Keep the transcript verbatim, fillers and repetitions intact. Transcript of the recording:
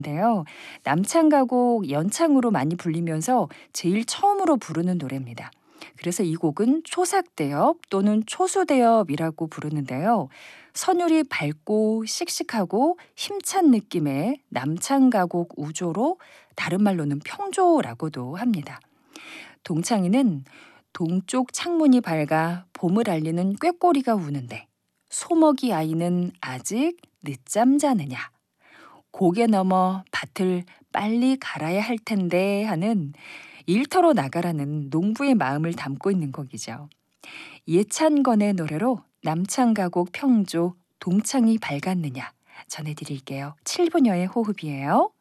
인데요. 남창가곡 연창으로 많이 불리면서 제일 처음으로 부르는 노래입니다. 그래서 이 곡은 초삭대엽 또는 초수대엽이라고 부르는데요. 선율이 밝고 씩씩하고 힘찬 느낌의 남창가곡 우조로 다른 말로는 평조라고도 합니다. 동창이는 동쪽 창문이 밝아 봄을 알리는 꾀꼬리가 우는데 소먹이 아이는 아직 늦잠 자느냐. 고개 넘어 밭을 빨리 갈아야 할 텐데 하는 일터로 나가라는 농부의 마음을 담고 있는 곡이죠. 예찬건의 노래로 남창가곡 평조 동창이 밝았느냐 전해드릴게요. 칠 분여의 호흡이에요.